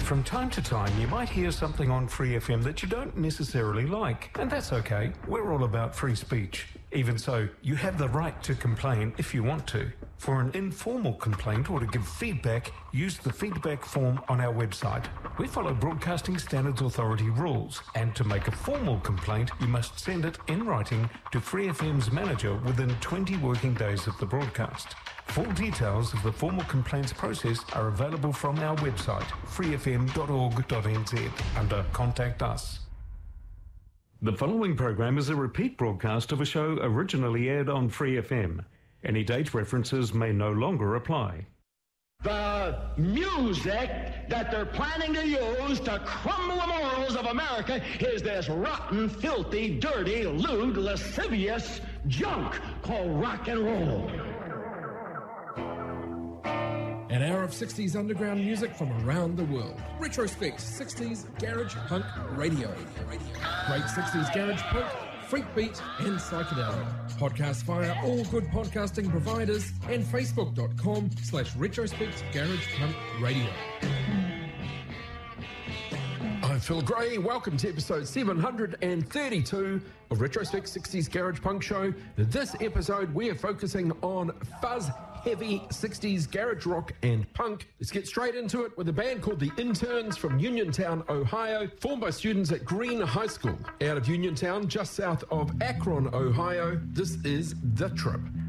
From time to time, you might hear something on Free FM that you don't necessarily like, and that's okay. We're all about free speech. Even so, you have the right to complain if you want to. For an informal complaint or to give feedback, use the feedback form on our website. We follow Broadcasting Standards Authority rules, and to make a formal complaint, you must send it in writing to Free FM's manager within 20 working days of the broadcast. Full details of the formal complaints process are available from our website, freefm.org.nz, under Contact Us. The following program is a repeat broadcast of a show originally aired on Free FM. Any date references may no longer apply. The music that they're planning to use to crumble the morals of America is this rotten, filthy, dirty, lewd, lascivious junk called rock and roll. An hour of 60s underground music from around the world. Retrospect 60s Garage Punk Radio. Great 60s Garage Punk, Freak Beat and Psychedelic. Podcast via all good podcasting providers and facebook.com/Retrospect Garage Punk Radio. I'm Phil Gray. Welcome to episode 732 of Retrospect 60s Garage Punk Show. This episode we are focusing on fuzz heavy 60s garage rock and punk. Let's get straight into it with a band called The Interns from Uniontown, Ohio, formed by students at Green High School out of Uniontown, just south of Akron, Ohio. This is The Trip.